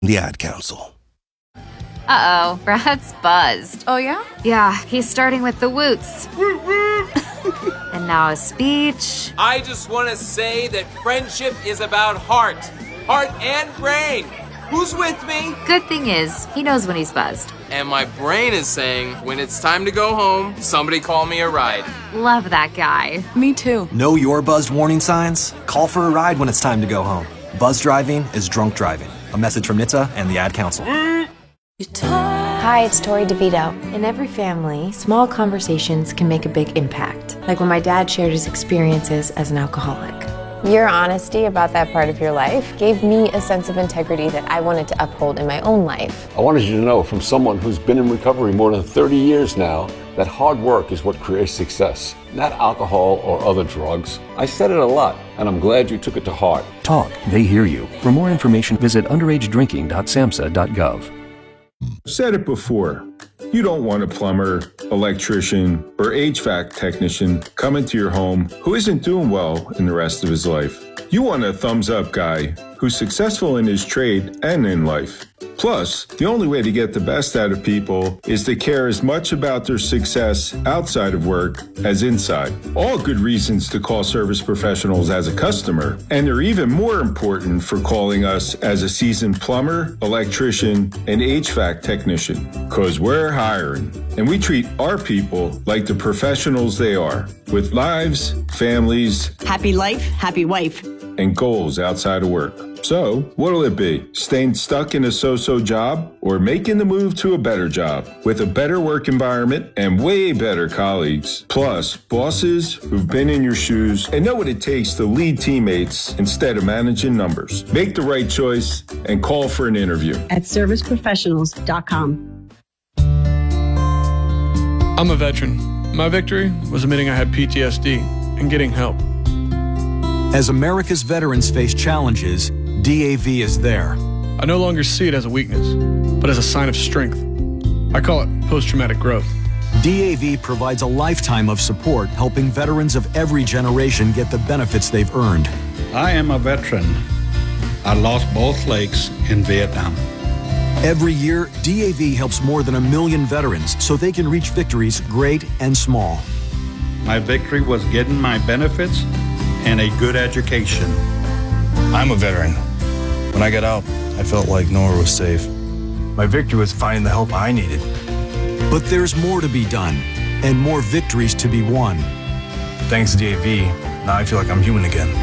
The Ad Council. Uh-oh, Brad's buzzed. Oh, yeah? Yeah, he's starting with the woots. And now a speech. I just want to say that friendship is about heart and brain. Who's with me? Good thing is, he knows when he's buzzed. And my brain is saying, when it's time to go home, somebody call me a ride. Love that guy. Me too. Know your buzzed warning signs? Call for a ride when it's time to go home. Buzz driving is drunk driving. A message from NHTSA and the Ad Council. Hi, it's Tori DeVito. In every family, small conversations can make a big impact. Like when my dad shared his experiences as an alcoholic. Your honesty about that part of your life gave me a sense of integrity that I wanted to uphold in my own life. I wanted you to know, from someone who's been in recovery more than 30 years now, that hard work is what creates success, not alcohol or other drugs. I said it a lot, and I'm glad you took it to heart. Talk, they hear you. For more information, visit underagedrinking.samhsa.gov. Said it before. You don't want a plumber, electrician, or HVAC technician coming to your home who isn't doing well in the rest of his life. You want a thumbs-up guy who's successful in his trade and in life. Plus, the only way to get the best out of people is to care as much about their success outside of work as inside. All good reasons to call Service Professionals as a customer, and they're even more important for calling us as a seasoned plumber, electrician, and HVAC technician, because we're hiring, and we treat our people like the professionals they are, with lives, families, happy life, happy wife, and goals outside of work. So, what'll it be? Staying stuck in a so-so job or making the move to a better job with a better work environment and way better colleagues? Plus, bosses who've been in your shoes and know what it takes to lead teammates instead of managing numbers. Make the right choice and call for an interview at serviceprofessionals.com. I'm a veteran. My victory was admitting I had PTSD and getting help. As America's veterans face challenges, DAV is there. I no longer see it as a weakness, but as a sign of strength. I call it post-traumatic growth. DAV provides a lifetime of support, helping veterans of every generation get the benefits they've earned. I am a veteran. I lost both legs in Vietnam. Every year, DAV helps more than 1 million veterans so they can reach victories great and small. My victory was getting my benefits and a good education. I'm a veteran. When I got out, I felt like nowhere was safe. My victory was finding the help I needed. But there's more to be done, and more victories to be won. Thanks to DAV, now I feel like I'm human again.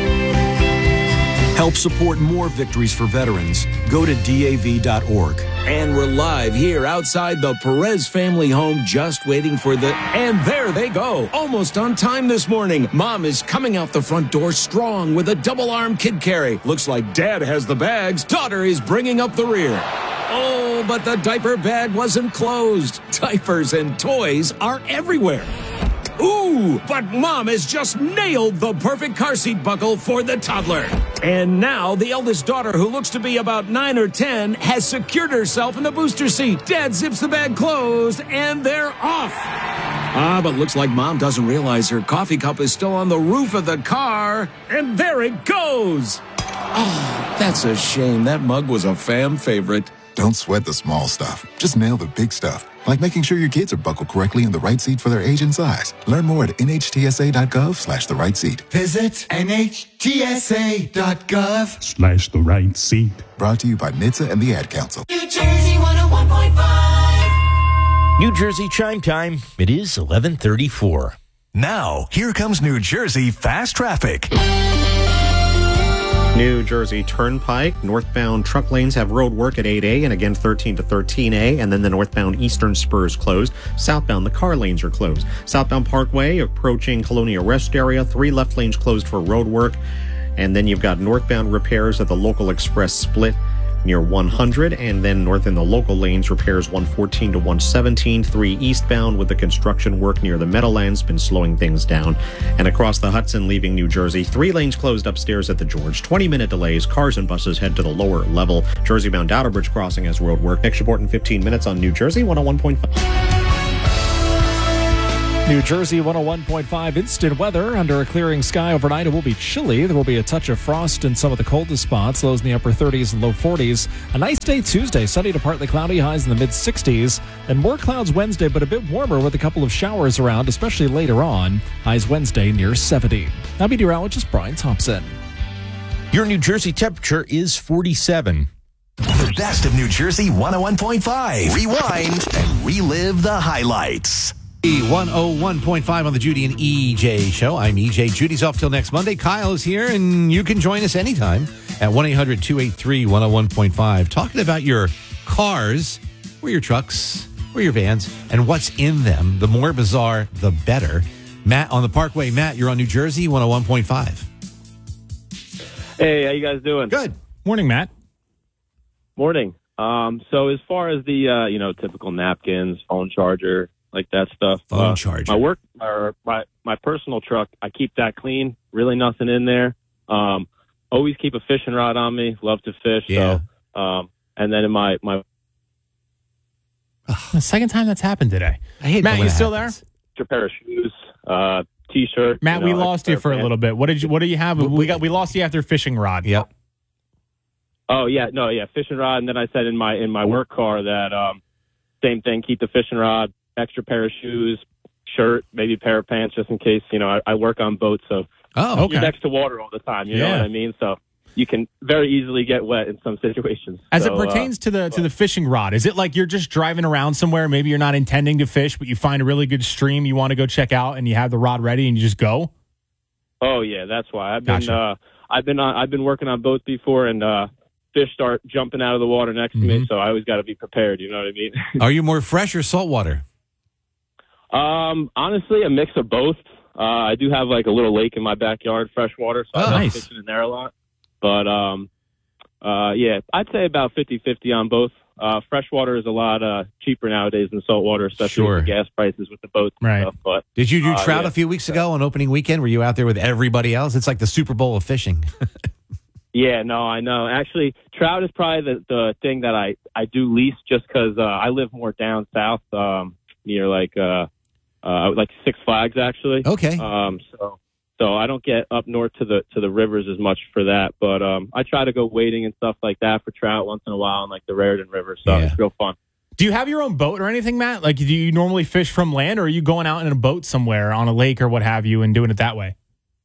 Help support more victories for veterans. Go to DAV.org. And we're live here outside the Perez family home, just waiting for and there they go. Almost on time this morning. Mom is coming out the front door strong with a double-arm kid carry. Looks like Dad has the bags. Daughter is bringing up the rear. Oh, but the diaper bag wasn't closed. Diapers and toys are everywhere. Ooh, but Mom has just nailed the perfect car seat buckle for the toddler. And now the eldest daughter, who looks to be about 9 or 10, has secured herself in the booster seat. Dad zips the bag closed, and they're off. But looks like Mom doesn't realize her coffee cup is still on the roof of the car. And there it goes. Oh, that's a shame. That mug was a fam favorite. Don't sweat the small stuff. Just nail the big stuff. Like making sure your kids are buckled correctly in the right seat for their age and size. Learn more at nhtsa.gov/the right seat. Visit nhtsa.gov/the right seat. Brought to you by NHTSA and the Ad Council. New Jersey 101.5. New Jersey chime time. It is 11:34. Now, here comes New Jersey Fast Traffic. New Jersey Turnpike, northbound truck lanes have road work at 8A and again 13 to 13A, and then the northbound eastern spur is closed. Southbound, the car lanes are closed. Southbound Parkway, approaching Colonia Rest area, 3 left lanes closed for road work. And then you've got northbound repairs at the local express split near 100, and then north in the local lanes, repairs 114 to 117, 3 eastbound with the construction work near the Meadowlands been slowing things down. And across the Hudson leaving New Jersey, 3 lanes closed upstairs at the George, 20-minute delays, cars and buses head to the lower level. Jersey-bound Outer Bridge crossing has road work. Next report in 15 minutes on New Jersey 101.5. New Jersey 101.5 instant weather. Under a clearing sky overnight, it will be chilly. There will be a touch of frost in some of the coldest spots. Lows in the upper 30s and low 40s. A nice day Tuesday. Sunny to partly cloudy. Highs in the mid 60s. And more clouds Wednesday, but a bit warmer with a couple of showers around, especially later on. Highs Wednesday near 70. I'm meteorologist Brian Thompson. Your New Jersey temperature is 47. The best of New Jersey 101.5. Rewind and relive the highlights. 101.5 on the Judy and EJ show. I'm EJ. Judy's off till next Monday. Kyle is here, and you can join us anytime at 1-800-283-101.5. Talking about your cars, or your trucks, or your vans, and what's in them. The more bizarre, the better. Matt on the Parkway. Matt, you're on New Jersey 101.5. Hey, how you guys doing? Good. Morning, Matt. Morning. So as far as the typical napkins, phone charger, like that stuff. Phone charger. My work, or my personal truck, I keep that clean. Really nothing in there. Always keep a fishing rod on me. Love to fish. Yeah. So, and then in my the second time that's happened today. I hate Matt, when you that still happens. extra pair of shoes, t-shirt. there? Matt, we lost you for a little bit. What do you have? We lost you after fishing rod. Yep. Oh yeah, fishing rod. And then I said in my work car that same thing. Keep the fishing rod, extra pair of shoes, shirt, maybe a pair of pants, just in case. I work on boats, so you're next to water all the time. You know what I mean? So you can very easily get wet in some situations. As it pertains to the fishing rod, is it like you're just driving around somewhere? Maybe you're not intending to fish, but you find a really good stream you want to go check out, and you have the rod ready, and you just go. Oh yeah, that's why I've been working on boats before, and fish start jumping out of the water next to me, so I always got to be prepared. You know what I mean? Are you more fresh or saltwater? Honestly, a mix of both. I do have like a little lake in my backyard, freshwater, so I like fishing in there a lot. But yeah, I'd say about 50-50 on both. Freshwater is a lot cheaper nowadays than saltwater, especially with the gas prices with the boats and stuff. But did you do trout a few weeks ago on opening weekend? Were you out there with everybody else? It's like the Super Bowl of fishing. Yeah, no, I know. Actually, trout is probably the thing that I do least, just because I live more down south, near like Six Flags, actually. Okay. So I don't get up north to the rivers as much for that, but I try to go wading and stuff like that for trout once in a while in like the Raritan River. So it's real fun. Do you have your own boat or anything, Matt? Like, do you normally fish from land, or are you going out in a boat somewhere on a lake or what have you and doing it that way?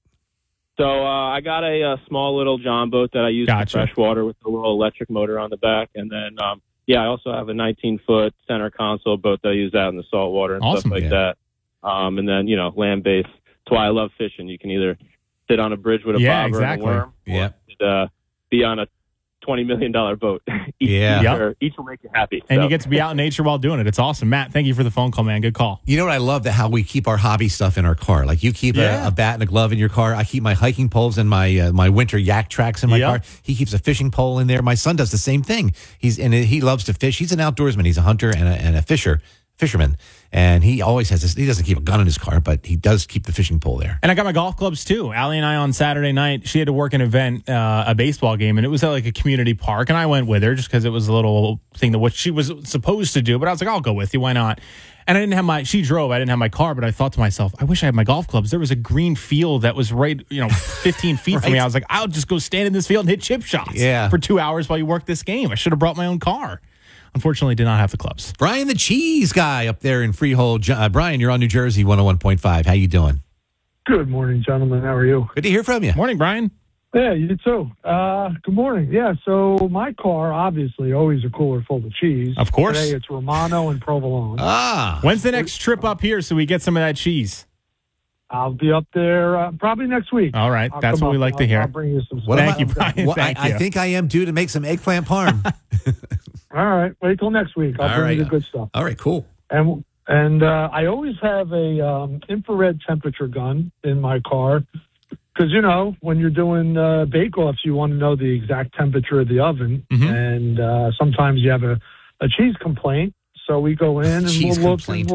So I got a small little John boat that I use for freshwater with a little electric motor on the back. And then, I also have a 19-foot center console boat that I use out in the saltwater and stuff like that. And then, land-based. That's why I love fishing. You can either sit on a bridge with a bobber and a worm or be on a $20 million boat. Each will make you happy. And you get to be out in nature while doing it. It's awesome. Matt, thank you for the phone call, man. Good call. You know what I love? That how we keep our hobby stuff in our car. Like you keep a bat and a glove in your car. I keep my hiking poles and my winter yak tracks in my car. He keeps a fishing pole in there. My son does the same thing. He loves to fish. He's an outdoorsman. He's a hunter and a fisherman. And he always has this. He doesn't keep a gun in his car, but he does keep the fishing pole there. And I got my golf clubs too. Allie and I on Saturday night, she had to work an event, a baseball game, and it was at like a community park. And I went with her just because it was a little thing that what she was supposed to do. But I was like, I'll go with you. Why not? And I didn't have she drove. I didn't have my car, but I thought to myself, I wish I had my golf clubs. There was a green field that was right, 15 feet from me. I was like, I'll just go stand in this field and hit chip shots for 2 hours while you work this game. I should have brought my own car. Unfortunately, did not have the clubs. Brian, the cheese guy up there in Freehold. Brian, you're on New Jersey 101.5. How you doing? Good morning, gentlemen. How are you? Good to hear from you. Morning, Brian. Yeah, you too. Good morning. Yeah, so my car, obviously, always a cooler full of cheese. Of course. Today it's Romano and Provolone. When's the next trip up here so we get some of that cheese? I'll be up there probably next week. All right. That's what we like to hear. I'll bring you some stuff. Thank you, Brian. I think I am due to make some eggplant parm. All right. Wait till next week. I'll bring you the good stuff. All right, cool. And I always have a infrared temperature gun in my car because, when you're doing bake-offs, you want to know the exact temperature of the oven. Mm-hmm. And sometimes you have a cheese complaint. So we go in and we'll look and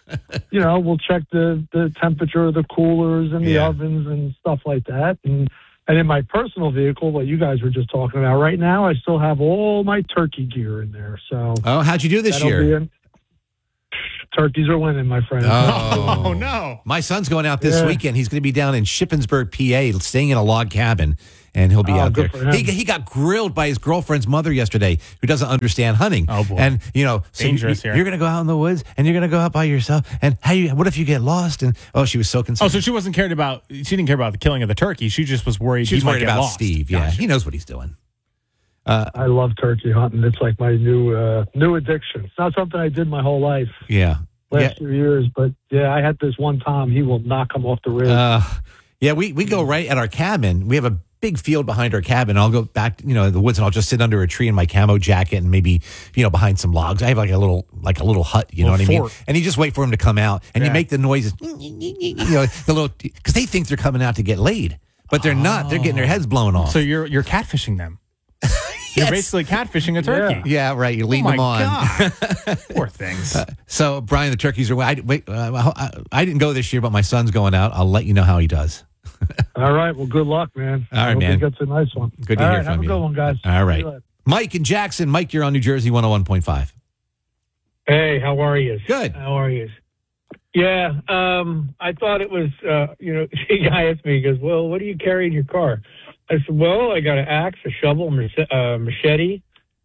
we'll check the temperature of the coolers and the ovens and stuff like that. And in my personal vehicle, what you guys were just talking about, right now, I still have all my turkey gear in there. So, how'd you do this year? Turkeys are winning, my friend. Oh, no. My son's going out this weekend. He's going to be down in Shippensburg, PA, staying in a log cabin, and he'll be out there. He got grilled by his girlfriend's mother yesterday, who doesn't understand hunting. Oh, boy. And, so dangerous here. You're going to go out in the woods, and you're going to go out by yourself, and what if you get lost? And, she was so concerned. Oh, so she didn't care about the killing of the turkey. She just was worried. She was worried about lost. Steve. Yeah, he knows what he's doing. I love turkey hunting. It's like my new addiction. It's not something I did my whole life. Yeah. Last few years, but I had this one Tom. He will knock them off the rib. We go right at our cabin. We have a big field behind our cabin. I'll go back, in the woods, and I'll just sit under a tree in my camo jacket and maybe, behind some logs. I have like a little hut, you know what I mean? And you just wait for him to come out, and you make the noises, the little, because they think they're coming out to get laid, but they're not. They're getting their heads blown off. So you're catfishing them. You're basically catfishing a turkey. Yeah, right. You lead them on. God. Poor things. So, Brian, the turkeys are. I didn't go this year, but my son's going out. I'll let you know how he does. All right. Well, good luck, man. All right, I hope man. he gets a nice one. Good to hear from have you. a good one, guys. All right. Mike in Jackson. Mike, you're on New Jersey 101.5. Hey, how are you? Good. How are you? Yeah, I thought it was, the guy asked me, he goes, well, what do you carry in your car? I said, well, I got an axe, a shovel, machete.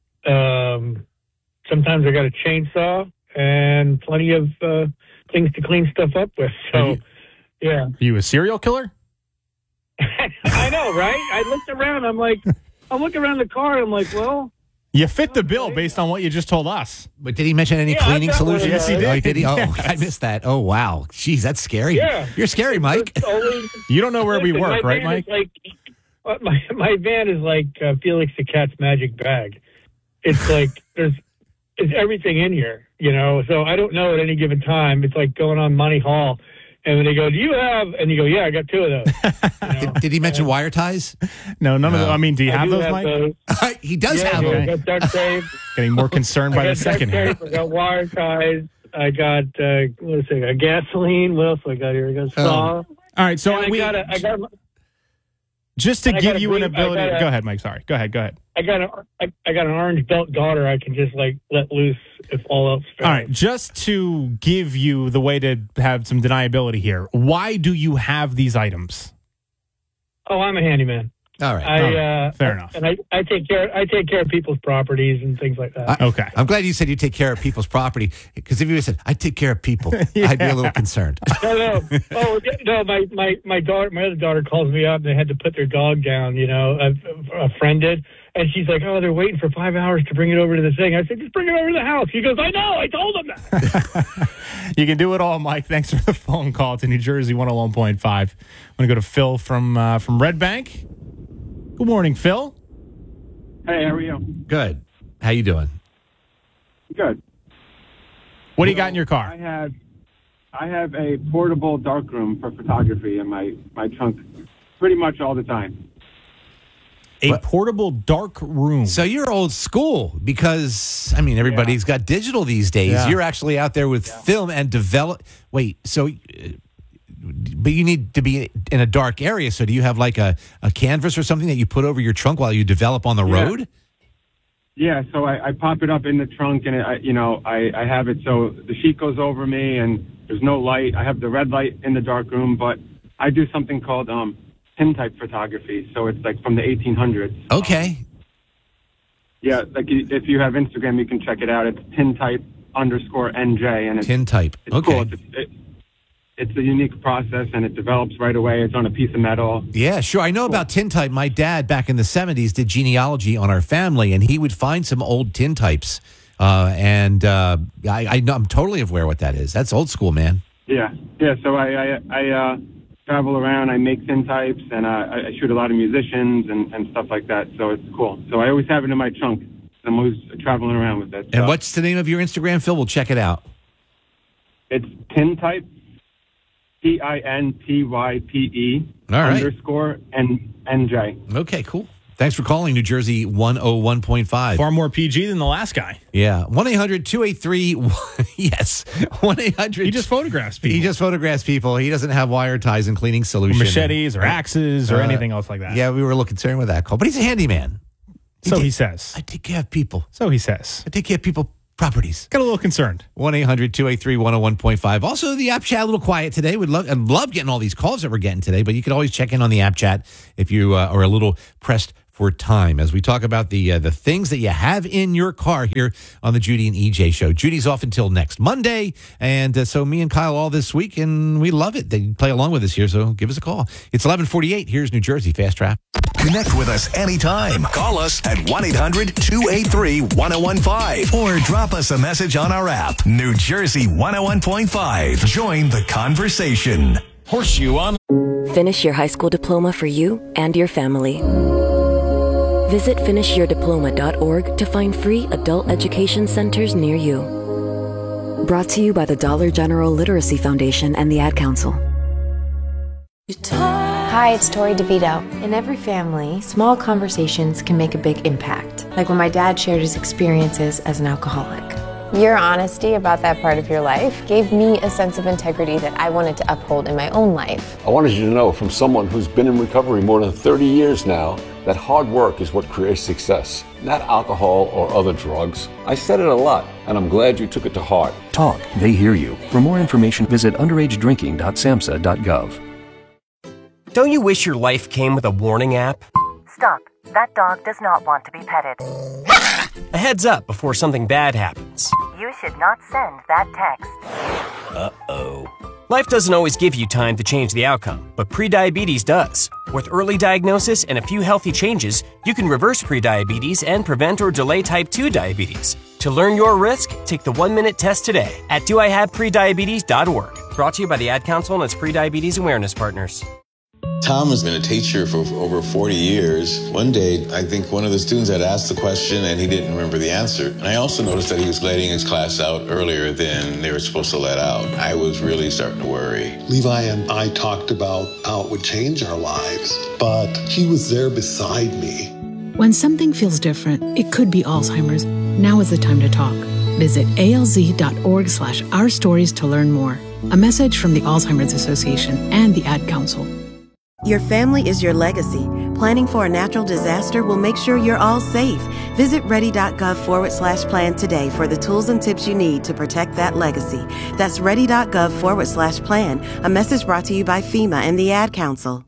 Sometimes I got a chainsaw and plenty of things to clean stuff up with. So, yeah. Are you a serial killer? I know, right? I looked around. I'm looking around the car. I'm like, well. You fit the bill based on what you just told us. But did he mention any cleaning solutions? Yes, he did. Oh, did he? Oh, Yes. I missed that. Oh, wow. Jeez, that's scary. Yeah. You're scary, Mike. You don't know where we work, right, van Mike? is my van is like Felix the Cat's magic bag. It's like there's everything in here, So I don't know at any given time. It's like going on Money Hall, and when they go, "Do you have?" and you go, "Yeah, I got two of those." Did he mention wire ties? No, none of them. I mean, do you have those, Mike? Those. He does have them. them. I got duct tape. Getting more concerned by the second tape. I got wire ties. I got a gasoline. What else I got here? I got a saw. All right, so just to give you an ability. Go ahead, Mike. Sorry. Go ahead. I got an orange belt daughter. I can just let loose if all else fails. All right, just to give you the way to have some deniability here. Why do you have these items? Oh, I'm a handyman. All right. Fair enough. And I take care of people's properties and things like that. Okay. I'm glad you said you take care of people's property, because if you said I take care of people, I'd be a little concerned. No. Oh no. My other daughter calls me up and they had to put their dog down. A friend did, and she's like, "Oh, they're waiting for 5 hours to bring it over to the thing." I said, "Just bring it over to the house." He goes, "I know. I told him that." You can do it all, Mike. Thanks for the phone call to New Jersey 101.5. I'm going to go to Phil from Red Bank. Good morning, Phil. Hey, how are you? Good. How you doing? Good. What do you got in your car? I have a portable darkroom for photography in my trunk pretty much all the time. A portable dark room. So you're old school, because everybody's got digital these days. Yeah. You're actually out there with film and develop. Wait, so but you need to be in a dark area. So do you have like a canvas or something that you put over your trunk while you develop on the road? Yeah, so I pop it up in the trunk, and I have it so the sheet goes over me, and there's no light. I have the red light in the dark room, but I do something called tintype photography. So it's like from the 1800s. Okay. Yeah, like if you have Instagram, you can check it out. It's tintype_NJ, and it's tintype. It's okay. Cool. It's a unique process, and it develops right away. It's on a piece of metal. Yeah, sure. I know about tintype. My dad, back in the 70s, did genealogy on our family, and he would find some old tintypes. I'm totally aware what that is. That's old school, man. Yeah. So I travel around. I make tintypes, and I shoot a lot of musicians and stuff like that. So it's cool. So I always have it in my trunk. I'm always traveling around with it. And what's the name of your Instagram, Phil? We'll check it out. It's tintype. TINTYPE All right. _NJ. Okay, cool. Thanks for calling New Jersey 101.5. Far more PG than the last guy. Yeah. 1-800-283. Yes. 1-800. He just photographs people. He just photographs people. He doesn't have wire ties and cleaning solutions. Machetes or axes or anything else like that. Yeah, we were a little concerned with that call. But he's a handyman. So he says. I take care of people. So he says. I take care of people properties. Got a little concerned. 1-800-283-101.5. Also, the app chat a little quiet today. I'd love getting all these calls that we're getting today, but you could always check in on the app chat if you are a little pressed for time as we talk about the things that you have in your car here on the Judy and EJ show. Judy's off until next Monday, and so me and Kyle all this week, and we love it. They play along with us here, so give us a call. It's 11:48. Here's New Jersey Fast Traffic. Connect with us anytime. Call us at 1-800-283-1015 or drop us a message on our app. New Jersey 101.5. Join the conversation. Horseshoe on. Finish your high school diploma for you and your family. Visit finishyourdiploma.org to find free adult education centers near you. Brought to you by the Dollar General Literacy Foundation and the Ad Council. Hi, it's Tori DeVito. In every family, small conversations can make a big impact. Like when my dad shared his experiences as an alcoholic. Your honesty about that part of your life gave me a sense of integrity that I wanted to uphold in my own life. I wanted you to know from someone who's been in recovery more than 30 years now that hard work is what creates success, not alcohol or other drugs. I said it a lot, and I'm glad you took it to heart. Talk, they hear you. For more information, visit underagedrinking.samhsa.gov. Don't you wish your life came with a warning app? Stop. That dog does not want to be petted. A heads up before something bad happens. You should not send that text. Uh-oh. Life doesn't always give you time to change the outcome, but prediabetes does. With early diagnosis and a few healthy changes, you can reverse prediabetes and prevent or delay type 2 diabetes. To learn your risk, take the 1-minute test today at doihaveprediabetes.org. Brought to you by the Ad Council and its prediabetes awareness partners. Tom has been a teacher for over 40 years. One day, I think one of the students had asked the question and he didn't remember the answer. And I also noticed that he was letting his class out earlier than they were supposed to let out. I was really starting to worry. Levi and I talked about how it would change our lives, but he was there beside me. When something feels different, it could be Alzheimer's. Now is the time to talk. Visit alz.org/ourstories to learn more. A message from the Alzheimer's Association and the Ad Council. Your family is your legacy. Planning for a natural disaster will make sure you're all safe. Visit ready.gov/plan today for the tools and tips you need to protect that legacy. That's ready.gov/plan. A message brought to you by FEMA and the Ad Council.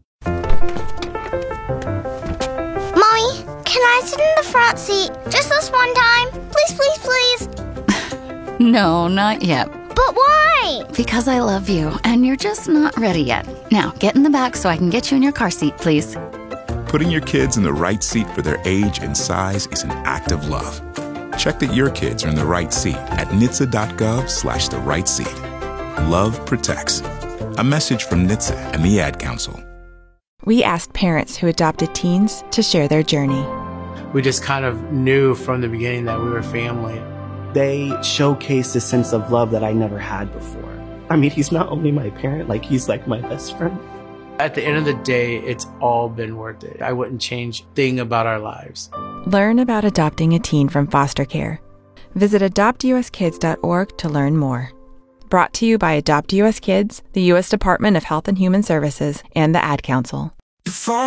Mommy, can I sit in the front seat just this one time? Please, please, please. No, not yet. But why? Because I love you, and you're just not ready yet. Now, get in the back so I can get you in your car seat, please. Putting your kids in the right seat for their age and size is an act of love. Check that your kids are in the right seat at NHTSA.gov/the right seat. Love protects. A message from NHTSA and the Ad Council. We asked parents who adopted teens to share their journey. We just kind of knew from the beginning that we were family. They showcased a sense of love that I never had before. I mean, he's not only my parent, he's like my best friend. At the end of the day, it's all been worth it. I wouldn't change a thing about our lives. Learn about adopting a teen from foster care. Visit adoptuskids.org to learn more. Brought to you by Adopt US Kids, the U.S. Department of Health and Human Services, and the Ad Council.